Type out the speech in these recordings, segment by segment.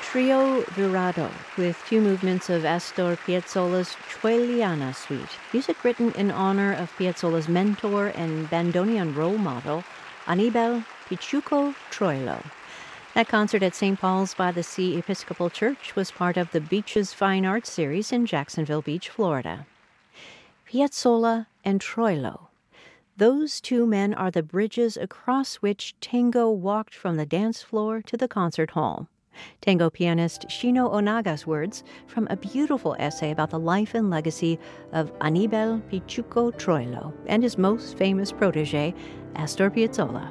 Trio Virado with two movements of Astor Piazzolla's Troiliana Suite, music written in honor of Piazzolla's mentor and bandoneon role model, Anibal Pichuco Troilo. That concert at St. Paul's by the Sea Episcopal Church was part of the Beaches Fine Arts series in Jacksonville Beach, Florida. Piazzolla and Troilo. Those two men are the bridges across which tango walked from the dance floor to the concert hall. Tango pianist Shino Onaga's words from a beautiful essay about the life and legacy of Anibal Pichuco Troilo and his most famous protege, Astor Piazzolla.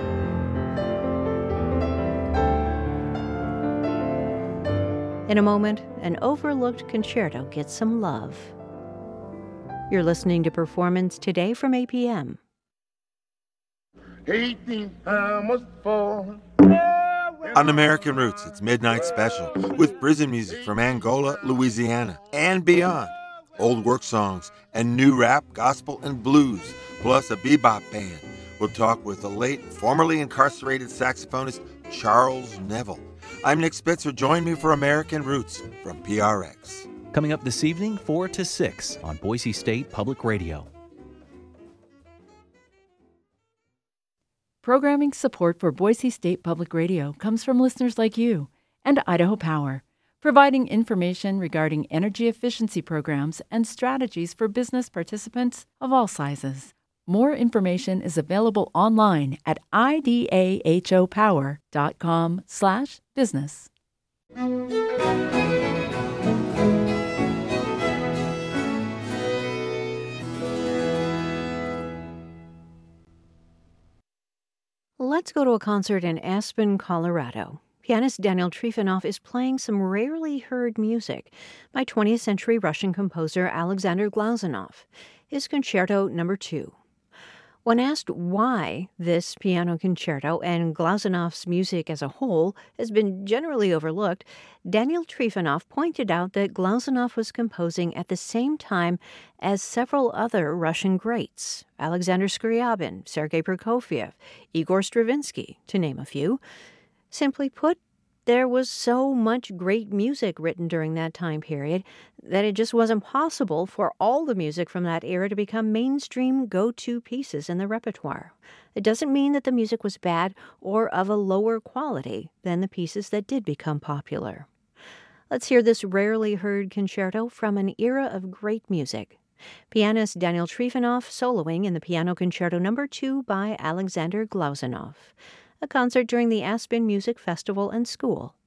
In a moment, an overlooked concerto gets some love. You're listening to Performance Today from APM. 18 hammers falling. On American Roots, it's Midnight Special with prison music from Angola, Louisiana, and beyond. Old work songs and new rap, gospel, and blues, plus a bebop band. We'll talk with the late, formerly incarcerated saxophonist Charles Neville. I'm Nick Spitzer. Join me for American Roots from PRX. Coming up this evening, 4 to 6 on Boise State Public Radio. Programming support for Boise State Public Radio comes from listeners like you and Idaho Power, providing information regarding energy efficiency programs and strategies for business participants of all sizes. More information is available online at idahopower.com/business. Let's go to a concert in Aspen, Colorado. Pianist Daniel Trifonov is playing some rarely heard music by 20th century Russian composer Alexander Glazunov, his Concerto No. 2. When asked why this piano concerto and Glazunov's music as a whole has been generally overlooked, Daniel Trifonov pointed out that Glazunov was composing at the same time as several other Russian greats, Alexander Scriabin, Sergei Prokofiev, Igor Stravinsky, to name a few. Simply put, there was so much great music written during that time period that it just wasn't possible for all the music from that era to become mainstream go-to pieces in the repertoire. It doesn't mean that the music was bad or of a lower quality than the pieces that did become popular. Let's hear this rarely heard concerto from an era of great music. Pianist Daniel Trifonov soloing in the Piano Concerto No. 2 by Alexander Glazunov. A concert during the Aspen Music Festival and School